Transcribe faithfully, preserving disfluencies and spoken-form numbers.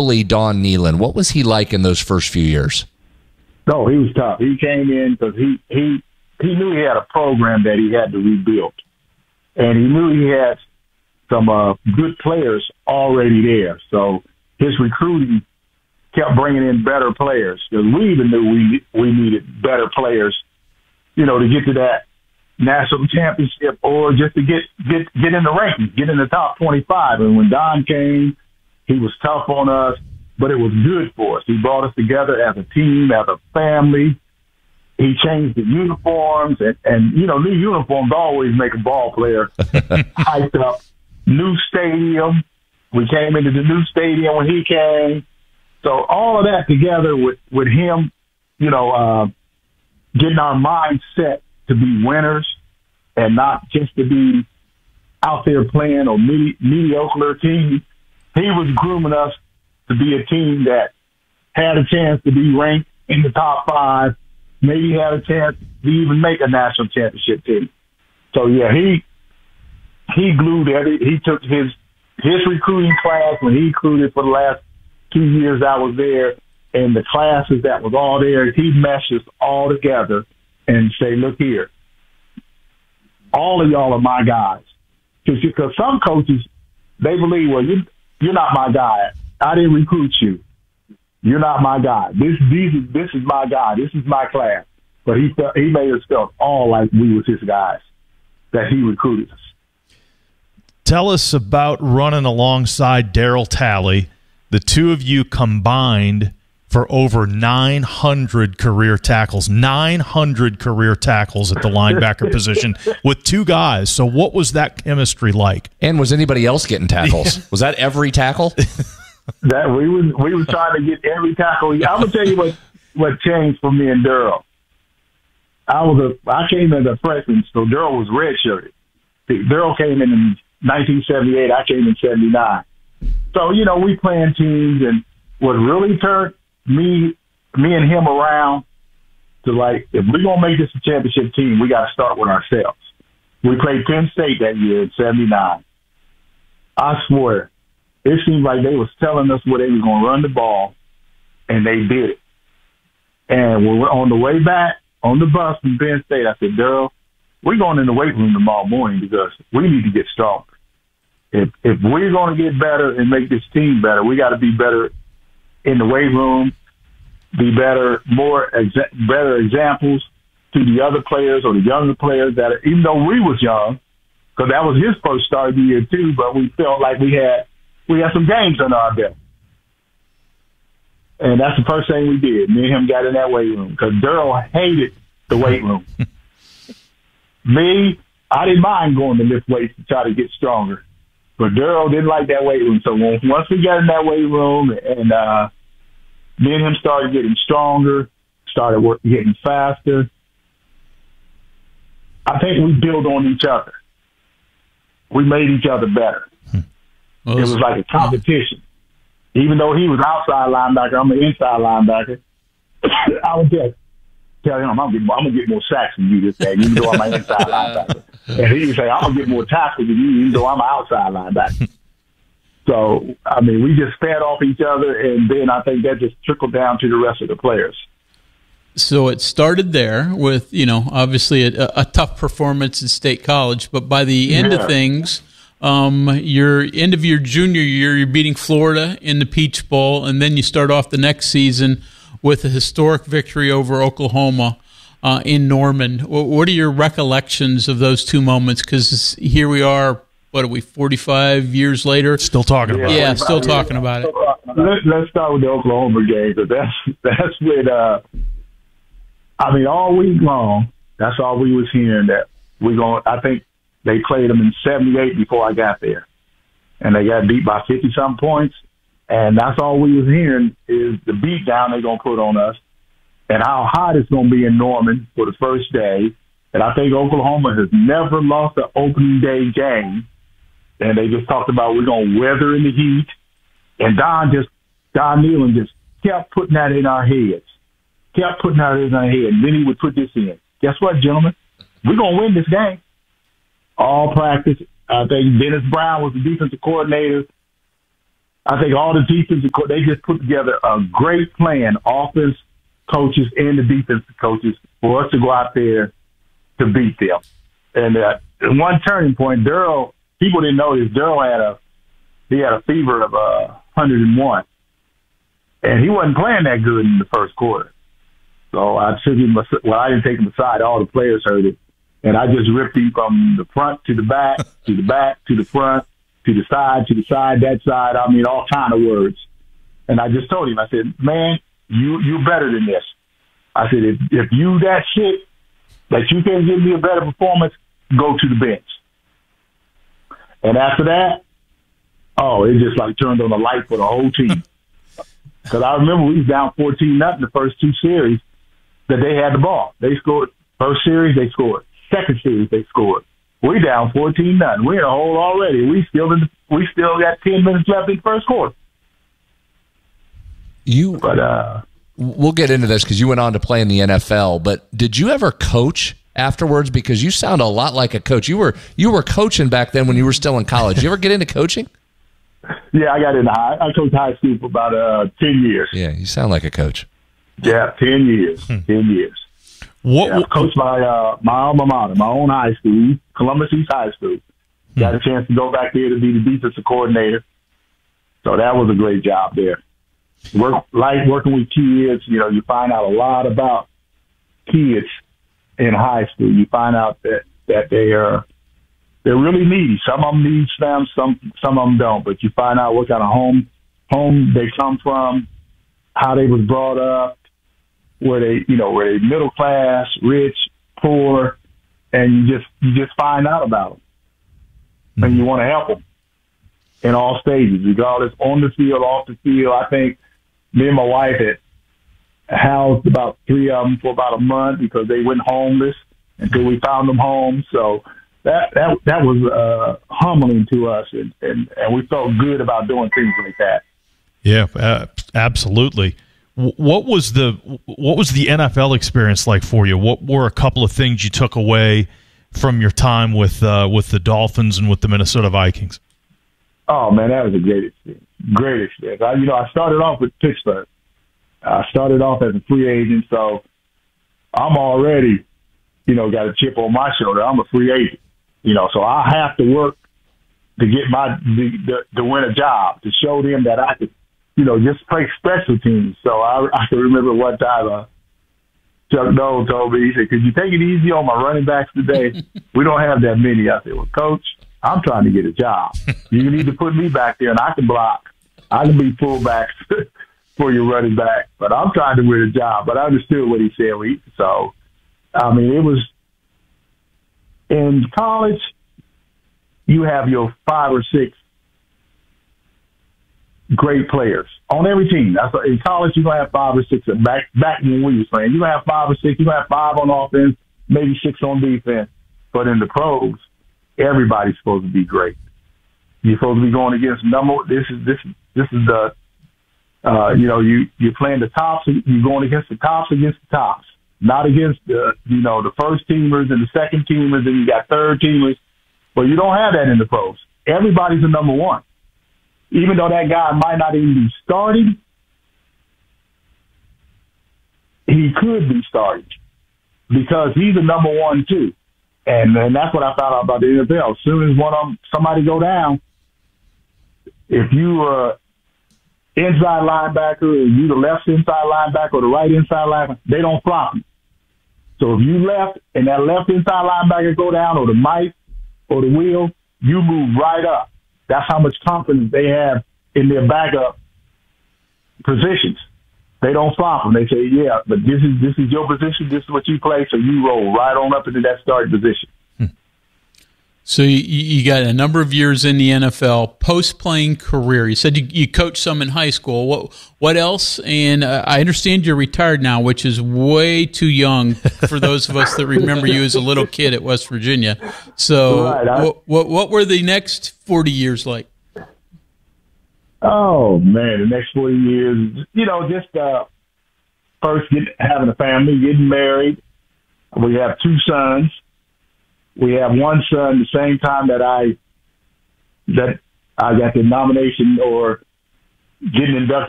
early Don Nehlen? What was he like in those first few years? No, he was tough. He came in because he, he, he knew he had a program that he had to rebuild. And he knew he had some uh, good players already there. So his recruiting kept bringing in better players because we even knew we we needed better players, you know, to get to that national championship or just to get get get in the rankings, get in the top twenty-five. And when Don came, he was tough on us, but it was good for us. He brought us together as a team, as a family. He changed the uniforms, and, and you know, new uniforms always make a ball player hyped up. New stadium. We came into the new stadium when he came. So all of that together with, with him, you know, uh, getting our mindset to be winners and not just to be out there playing a medi- mediocre team. He was grooming us to be a team that had a chance to be ranked in the top five, maybe had a chance to even make a national championship team. So, yeah, he he glued every – he took his his recruiting class when he recruited for the last two years I was there, and the classes that was all there, he meshed us all together and say, look here, all of y'all are my guys. Because some coaches, they believe, well, you, you're not my guy. I didn't recruit you. You're not my guy. This, these, this is my guy. This is my class. But he felt, he made us feel all like we was his guys, that he recruited us. Tell us about running alongside Darryl Talley. The two of you combined for over nine hundred career tackles, nine hundred career tackles at the linebacker position with two guys. So what was that chemistry like? And was anybody else getting tackles? Was that every tackle? That we was we was trying to get every tackle. I'm gonna tell you what what changed for me and Darryl. I was a I came as a freshman, so Darryl was redshirted. Darryl came in in nineteen seventy-eight. I came in seventy-nine. So, you know, we playing teams, and what really turned me me and him around to, like, if we're going to make this a championship team, we got to start with ourselves. We played Penn State that year in seventy-nine. I swear, it seemed like they was telling us where they was going to run the ball, and they did it. And when we're on the way back, on the bus from Penn State, I said, Darryl, we're going in the weight room tomorrow morning because we need to get stronger. If if we're going to get better and make this team better, we got to be better in the weight room, be better, more exa- better examples to the other players or the younger players that, are, even though we was young, because that was his first start of the year too, but we felt like we had we had some games under our belt. And that's the first thing we did. Me and him got in that weight room because Darryl hated the weight room. Me, I didn't mind going to lift weights to try to get stronger. But Darryl didn't like that weight room. So when, once we got in that weight room and uh, me and him started getting stronger, started work, getting faster, I think we built on each other. We made each other better. Well, it was like a competition. Even though he was outside linebacker, I'm an inside linebacker. I would just tell him, I'm going to get more sacks than you this day, even though I'm an inside linebacker. And he would say, I'm going to get more tackles than you, even though I'm an outside linebacker. So, I mean, we just fed off each other, and then I think that just trickled down to the rest of the players. So it started there with, you know, obviously a, a tough performance in State College, but by the end yeah. of things, um, your end of your junior year, you're beating Florida in the Peach Bowl, and then you start off the next season with a historic victory over Oklahoma uh, in Norman. What are your recollections of those two moments? Because here we are, what are we, forty-five years later? Still talking about yeah, it. Yeah, still talking about it. Let, let's start with the Oklahoma game, because that's, that's when, uh, I mean, all week long, that's all we was hearing, that we going. I think they played them in seventy-eight before I got there, and they got beat by fifty-something points. And that's all we was hearing is the beat down they're going to put on us and how hot it's going to be in Norman for the first day. And I think Oklahoma has never lost an opening day game. And they just talked about we're going to weather in the heat. And Don just, Don Nehlen just kept putting that in our heads, kept putting that in our head. And then he would put this in. Guess what, gentlemen? We're going to win this game. All practice. I think Dennis Brown was the defensive coordinator. I think all the defensive co- they just put together a great plan, offense coaches and the defensive coaches, for us to go out there to beat them. And uh, one turning point, Daryl, people didn't know this. Daryl had a he had a fever of uh, one hundred and one, and he wasn't playing that good in the first quarter. So I took him. Well, I didn't take him aside. All the players heard it, and I just ripped him from the front to the back, to the back to the front, to the side, to the side, that side. I mean, all kind of words. And I just told him, I said, man, you you better than this. I said, if if you that shit that you can give me a better performance, go to the bench. And after that, oh, it just like turned on the light for the whole team. Because I remember we was down fourteen nothing the first two series that they had the ball. They scored first series, they scored. Second series, they scored. We down fourteen nothing. We're in a hole already. We still in the, we still got ten minutes left in the first quarter. You, but uh, we'll get into this because you went on to play in the N F L. But did you ever coach afterwards? Because you sound a lot like a coach. You were you were coaching back then when you were still in college. Did you ever get into coaching? Yeah, I got into high. I coached high school for about uh, ten years. Yeah, you sound like a coach. Yeah, ten years. Hmm. Ten years. What? Yeah, I coached my uh, my alma mater, my own high school, Columbus East High School. Got a chance to go back there to be the defensive coordinator. So that was a great job there. Work like working with kids. You know, you find out a lot about kids in high school. You find out that that they are they're really needy. Some of them need them, some some of them don't. But you find out what kind of home home they come from, how they was brought up, where they you know where they middle class, rich, poor, and you just you just find out about them, mm-hmm. and you want to help them in all stages, regardless on the field, off the field. I think me and my wife had housed about three of them for about a month because they went homeless until we found them home. So that that that was uh, humbling to us, and, and, and we felt good about doing things like that. Yeah, uh, absolutely. What was the what was the N F L experience like for you? What were a couple of things you took away from your time with uh, with the Dolphins and with the Minnesota Vikings? Oh man, that was a great experience. Great experience. I, you know, I started off with Pittsburgh. I started off as a free agent, so I'm already, you know, got a chip on my shoulder. I'm a free agent, you know, so I have to work to get my the, the, to win a job, to show them that I could, you know, just play special teams. So I, I can remember one time uh, Chuck Noll told me, he said, "Could you take it easy on my running backs today? We don't have that many." I said, "Well, Coach, I'm trying to get a job. You need to put me back there, and I can block. I can be fullback for your running back, but I'm trying to win a job." But I understood what he said. So, I mean, it was in college, you have your five or six great players on every team. That's in college, you're going to have five or six. Back, back when we was playing, you're going to have five or six. You're going to have five on offense, maybe six on defense. But in the pros, everybody's supposed to be great. You're supposed to be going against number. This is this this is the uh, you know you you're playing the tops. You're going against the tops against the tops, not against the you know the first teamers and the second teamers, and you got third teamers. But you don't have that in the pros. Everybody's a number one, even though that guy might not even be starting. He could be starting because he's a number one too. And, and that's what I found out about the N F L. As soon as one of them, somebody go down, if you uh inside linebacker, or you the left inside linebacker or the right inside linebacker, they don't flop you. So if you left and that left inside linebacker go down, or the mic or the wheel, you move right up. That's how much confidence they have in their backup positions. They don't flop them. They say, "Yeah, but this is this is your position. This is what you play." So you roll right on up into that starting position. Hmm. So you, you got a number of years in the N F L, post-playing career. You said you, you coached some in high school. What what else? And uh, I understand you're retired now, which is way too young for those of us that remember you as a little kid at West Virginia. So right, I, what, what what were the next forty years like? Oh man, the next forty years, you know, just uh, first get, having a family, getting married. We have two sons. We have one son the same time that I that I got the nomination or getting inducted